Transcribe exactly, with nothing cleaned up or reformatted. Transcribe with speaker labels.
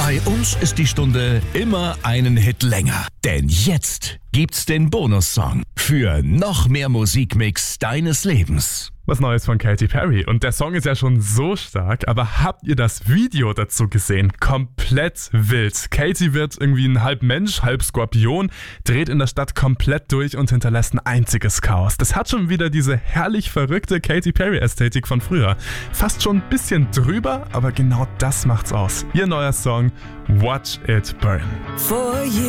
Speaker 1: Bei uns ist die Stunde immer einen Hit länger. Denn jetzt gibt's den Bonussong für noch mehr Musikmix deines Lebens.
Speaker 2: Was Neues von Katy Perry. Und der Song ist ja schon so stark, aber habt ihr das Video dazu gesehen? Komplett wild. Katy wird irgendwie ein halb Mensch, halb Skorpion, dreht in der Stadt komplett durch und hinterlässt ein einziges Chaos. Das hat schon wieder diese herrlich verrückte Katy Perry-Ästhetik von früher. Fast schon ein bisschen drüber, aber genau das macht's aus. Ihr neuer Song Watch It Burn.
Speaker 3: For you.